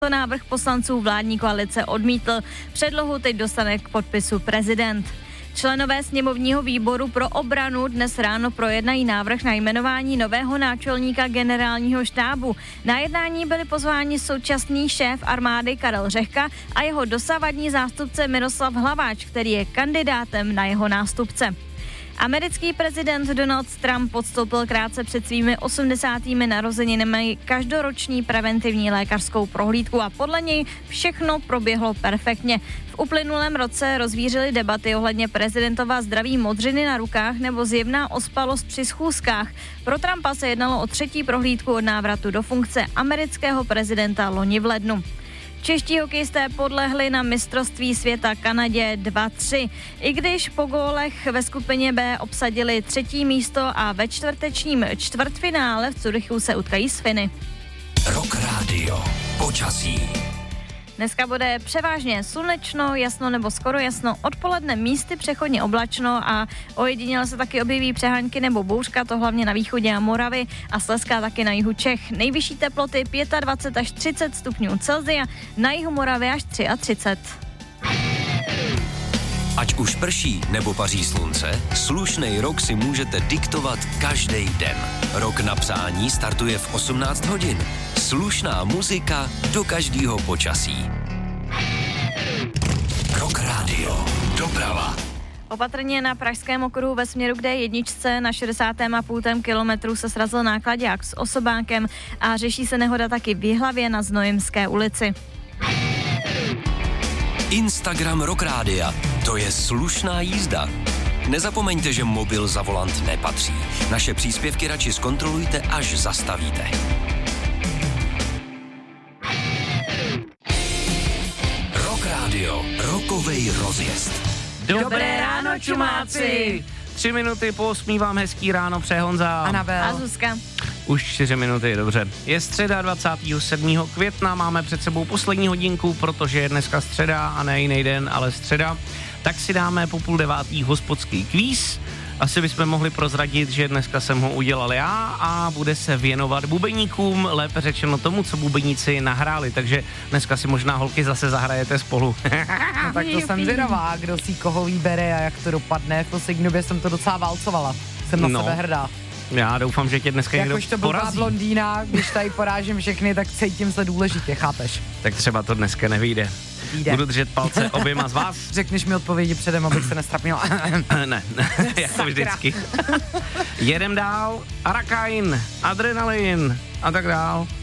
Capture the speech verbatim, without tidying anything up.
To návrh poslanců vládní koalice odmítl. Předlohu teď dostane k podpisu prezident. Členové sněmovního výboru pro obranu dnes ráno projednají návrh na jmenování nového náčelníka generálního štábu. Na jednání byli pozváni současný šéf armády Karel Řehka a jeho dosavadní zástupce Miroslav Hlaváč, který je kandidátem na jeho nástupce. Americký prezident Donald Trump podstoupil krátce před svými osmdesátými narozeninami každoroční preventivní lékařskou prohlídku a podle něj všechno proběhlo perfektně. V uplynulém roce rozvířily debaty ohledně prezidentova zdraví modřiny na rukách nebo zjevná ospalost při schůzkách. Pro Trumpa se jednalo o třetí prohlídku od návratu do funkce amerického prezidenta loni v lednu. Čeští hokejisté podlehli na mistrovství světa Kanadě dva tři. I když po gólech ve skupině B obsadili třetí místo a ve čtvrtečním čtvrtfinále v Curychu se utkají s Finy. Rock Radio. Počasí. Dneska bude převážně slunečno, jasno nebo skoro jasno, odpoledne místy přechodně oblačno a ojediněle se taky objeví přehánky nebo bouřka, to hlavně na východě a Moravy a Slezská taky na jihu Čech. Nejvyšší teploty dvacet pět až třicet stupňů Celsia, na jihu Moravy až třicet tři. Ať už prší nebo paří slunce, slušnej rok si můžete diktovat každý den. Rok na přání startuje v osmnáct hodin. Slušná muzika do každého počasí. Rock Radio. Doprava. Opatrně na pražském okruhu ve směru k D jedna na šedesátém a půl kilometru se srazil náklaďák s osobákem a řeší se nehoda taky v Jihlavě na Znojemské ulici. Instagram Rock Rádia. To je slušná jízda. Nezapomeňte, že mobil za volant nepatří. Naše příspěvky radši zkontrolujte, až zastavíte. Rock Radio. Rokovej rozjezd. Dobré ráno, čumáci! Tři minuty po osmí vám hezký ráno přeje Honza. Anabel. A Zuzka. Už čtyři minuty, dobře. Je středa dvacátého sedmého května, máme před sebou poslední hodinku, protože je dneska středa a ne jiný den, ale středa. Tak si dáme po půl devátý hospodský kvíz. Asi bychom mohli prozradit, že dneska jsem ho udělal já a bude se věnovat bubeníkům, lépe řečeno tomu, co bubeníci nahráli, takže dneska si možná holky zase zahrajete spolu. No tak to jsem zvědavá, kdo si koho vybere a jak to dopadne. V poslední době jsem to docela válcovala. Jsem na No. sebe hrdá. Já doufám, že tě dneska někdo Jakož to byla porazí. blondýna, když tady porážím všechny, tak cítím se důležitě, chápeš? Tak třeba to dneska nevyjde. Vyjde. Budu držet palce oběma z vás. Řekneš mi odpovědi předem, abych se nestrapnila. Ne, jako vždycky. Jedem dál. Arakain, adrenalin a tak dál.